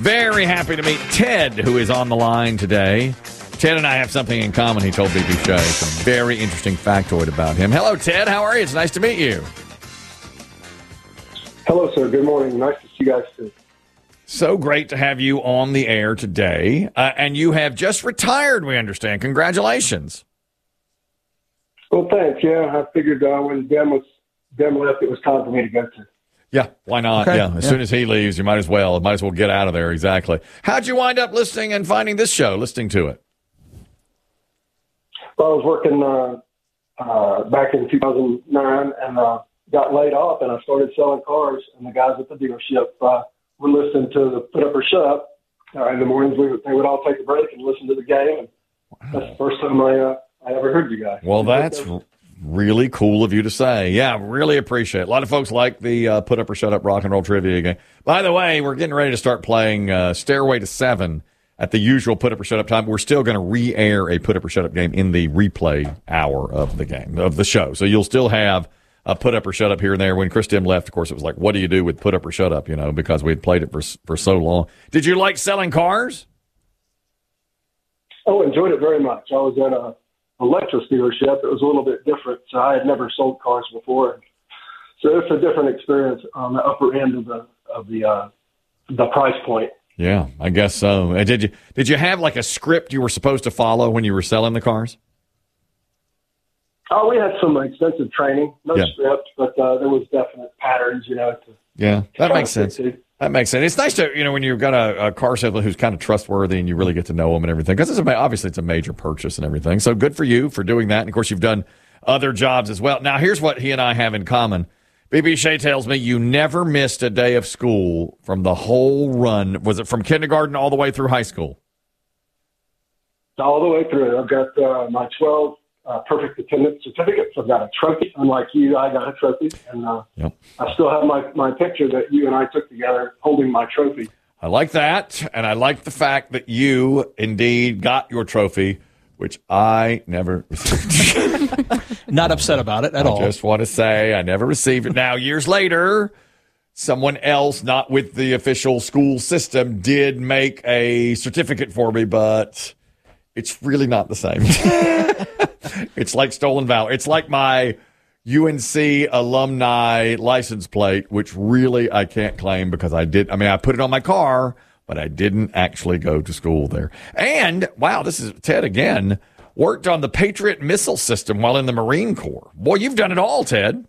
Very happy to meet Ted, who is on the line today. Ted and I have something in common, he told BB Shea. Some very interesting factoid about him. Hello, Ted. How are you? It's nice to meet you. Hello, sir. Good morning. Nice to see you guys, too. So great to have you on the air today. And you have just retired, we understand. Congratulations. Well, thanks. Yeah, I figured when Dem left, it was time for me to go to. Yeah, why not? Okay. Yeah, as soon as he leaves, you might as well get out of there. Exactly. How'd you wind up listening and finding this show, listening to it? Well, I was working back in 2009 and got laid off, and I started selling cars. And the guys at the dealership were listening to the Put Up or Shut Up. In the mornings, they would all take a break and listen to the game. And that's the first time I ever heard you guys. Well, that's really cool of you to say. Yeah, really appreciate it. A lot of folks like the Put Up or Shut Up rock and roll trivia game. By the way, we're getting ready to start playing Stairway to Seven at the usual Put Up or Shut Up time. We're still going to re-air a Put Up or Shut Up game in the replay hour of the game, of the show. So you'll still have a Put Up or Shut Up here and there. When Chris Dim left, of course, it was like, what do you do with Put Up or Shut Up, because we had played it for so long. Did you like selling cars? Oh, enjoyed it very much. I was at a Lexus dealership. It was a little bit different. So I had never sold cars before. So it's a different experience on the upper end of the price point. Yeah, I guess so. Did you have like a script you were supposed to follow when you were selling the cars? Oh, we had some extensive training, script, but there was definite patterns, That makes sense. That makes sense. It's nice to, when you've got a car salesman who's kind of trustworthy and you really get to know him and everything, because obviously it's a major purchase and everything. So good for you for doing that. And of course, you've done other jobs as well. Now, here's what he and I have in common. BB Shea tells me you never missed a day of school from the whole run. Was it from kindergarten all the way through high school? All the way through. I've got my 12 perfect attendance certificates. I've got a trophy. Unlike you, I got a trophy. And I still have my picture that you and I took together holding my trophy. I like that. And I like the fact that you indeed got your trophy, which I never received. Not upset about it at all. I just want to say I never received it. Now, years later, someone else, not with the official school system, did make a certificate for me, but it's really not the same. It's like stolen valor. It's like my UNC alumni license plate, which really I can't claim because I put it on my car, but I didn't actually go to school there. And, wow, this is Ted again, worked on the Patriot missile system while in the Marine Corps. Boy, you've done it all, Ted.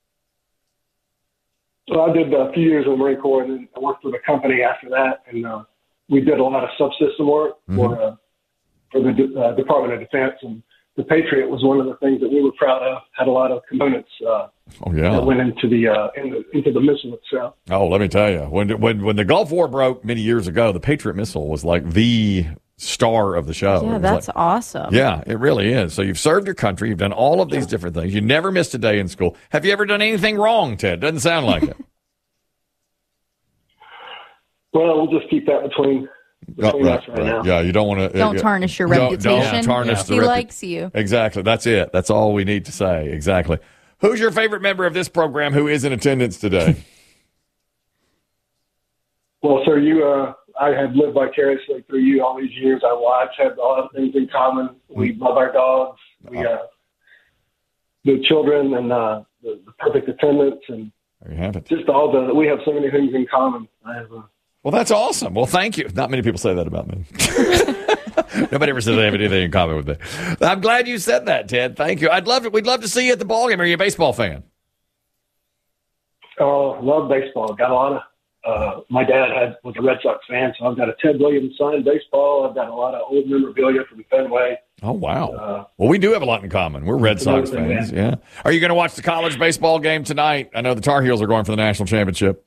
So I did a few years in the Marine Corps, and then I worked with a company after that, and we did a lot of subsystem work for the Department of Defense, and the Patriot was one of the things that we were proud of. Had a lot of components that went into the missile itself. Oh, let me tell you, when the Gulf War broke many years ago, the Patriot missile was like the star of the show. Yeah, that's awesome. Yeah, it really is. So you've served your country. You've done all of these different things. You never missed a day in school. Have you ever done anything wrong, Ted? Doesn't sound like it. Well, we'll just keep that between us right now. Yeah, you don't want to. Don't tarnish your reputation. Don't tarnish the He likes you. Exactly. That's it. That's all we need to say. Exactly. Who's your favorite member of this program who is in attendance today? Well, sir, I have lived vicariously through you all these years. Our wives have a lot of things in common. We love our dogs. We the children and the perfect attendance, and there you have it. Just we have so many things in common. Well, that's awesome. Well, thank you. Not many people say that about me. Nobody ever says they have anything in common with me. I'm glad you said that, Ted. Thank you. We'd love to see you at the ballgame. Are you a baseball fan? Oh, love baseball. Got a lot of. My dad was a Red Sox fan, so I've got a Ted Williams signed baseball. I've got a lot of old memorabilia from Fenway. Oh, wow. Well, we do have a lot in common. We're Red Sox fans. Yeah. Are you going to watch the college baseball game tonight? I know the Tar Heels are going for the national championship.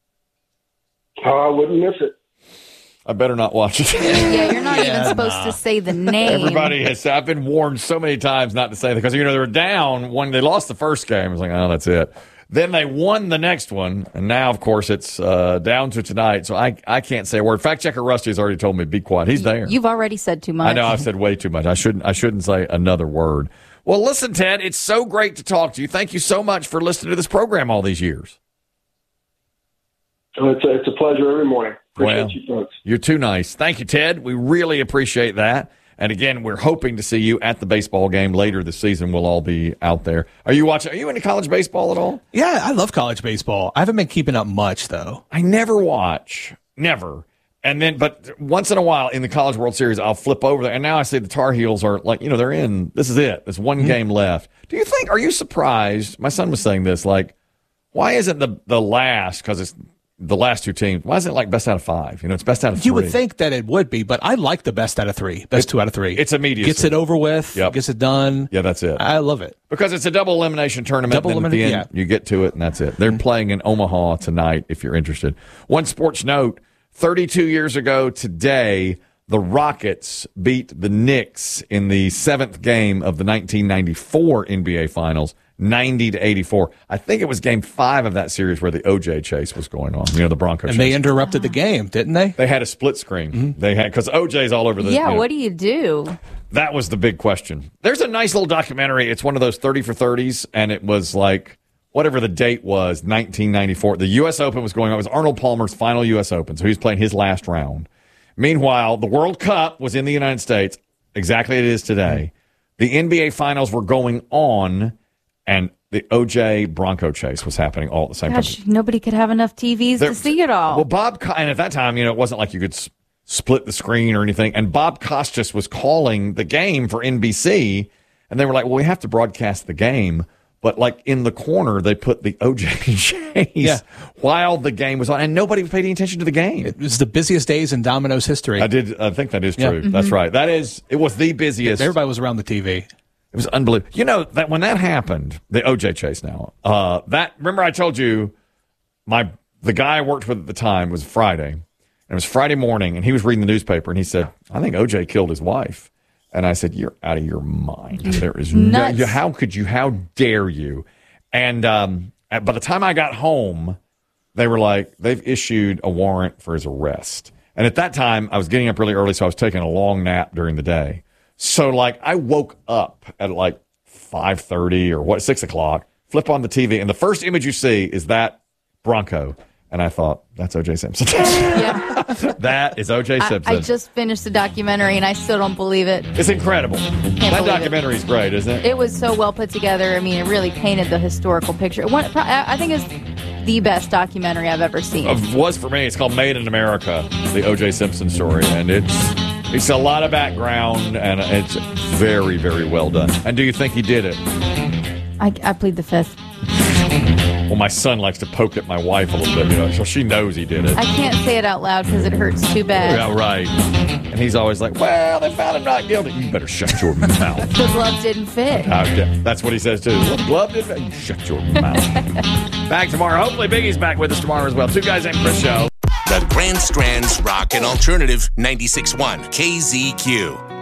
I wouldn't miss it. I better not watch it. Yeah, you're not even supposed to say the name. Everybody has. I've been warned so many times not to say that because, they were down when they lost the first game. I was like, oh, that's it. Then they won the next one, and now, of course, it's down to tonight, so I can't say a word. Fact checker Rusty has already told me, be quiet. He's there. You've already said too much. I know, I've said way too much. I shouldn't say another word. Well, listen, Ted, it's so great to talk to you. Thank you so much for listening to this program all these years. It's a pleasure every morning. Appreciate you folks. You're too nice. Thank you, Ted. We really appreciate that. And again, we're hoping to see you at the baseball game later this season. We'll all be out there. Are you into college baseball at all? Yeah, I love college baseball. I haven't been keeping up much, though. I never watch. Never. And then, but once in a while in the College World Series, I'll flip over there. And now I see the Tar Heels are like, they're in. This is it. There's one game left. Are you surprised? My son was saying this, like, why isn't the last, because it's the last two teams, why isn't it like best out of 5? It's best out of 3. You would think that it would be, but I like the best out of 3. Best 2 out of 3. It's immediate. Gets it over with. Yep. Gets it done. Yeah, that's it. I love it. Because it's a double elimination tournament. At the end, you get to it, and that's it. They're playing in Omaha tonight, if you're interested. One sports note, 32 years ago today, the Rockets beat the Knicks in the 7th game of the 1994 NBA Finals, 90-84. I think it was game 5 of that series where the OJ chase was going on. The Bronco chase. And they interrupted the game, didn't they? They had a split screen. They had, because OJ's all over the. Yeah, what do you do? That was the big question. There's a nice little documentary. It's one of those 30 for 30s, and it was like, whatever the date was, 1994. The U.S. Open was going on. It was Arnold Palmer's final U.S. Open, so he's playing his last round. Meanwhile, the World Cup was in the United States, exactly as it is today. The NBA Finals were going on, and the OJ Bronco chase was happening all at the same time. Nobody could have enough TVs to see it all. Well, and at that time, it wasn't like you could split the screen or anything. And Bob Costas was calling the game for NBC, and they were like, well, we have to broadcast the game. But, like, in the corner, they put the OJ chase while the game was on, and nobody paid any attention to the game. It was the busiest days in Domino's history. I think that is true. Yeah. That's right. It was the busiest. Everybody was around the TV. It was unbelievable. That when that happened, the OJ chase now, remember I told you the guy I worked with at the time was Friday, and it was Friday morning, and he was reading the newspaper, and he said, I think OJ killed his wife. And I said, you're out of your mind. There is how dare you? And by the time I got home, they were like, they've issued a warrant for his arrest. And at that time, I was getting up really early, so I was taking a long nap during the day. So, like, I woke up at like 5:30 or 6 o'clock, flip on the TV, and the first image you see is that Bronco. And I thought, that's O.J. Simpson. Yeah. That is O.J. Simpson. I just finished the documentary, and I still don't believe it. It's incredible. That documentary is great, isn't it? It was so well put together. I mean, it really painted the historical picture. I think it's the best documentary I've ever seen. It was for me. It's called Made in America, the O.J. Simpson story. And it's a lot of background, and it's very, very well done. And do you think he did it? I plead the fifth. Well, my son likes to poke at my wife a little bit, so she knows he did it. I can't say it out loud because it hurts too bad. Yeah, right. And he's always like, well, they found him not guilty. You better shut your mouth. The glove didn't fit. That's what he says, too. Well, the glove didn't fit. You shut your mouth. Back tomorrow. Hopefully, Biggie's back with us tomorrow as well. Two Guys Named Chris show. The Grand Strand's Rock and Alternative 96.1 KZQ.